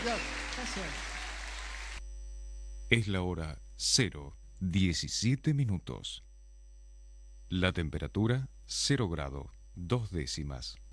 Gracias. Es la hora 0:17. La temperatura 0 grado 2 décimas.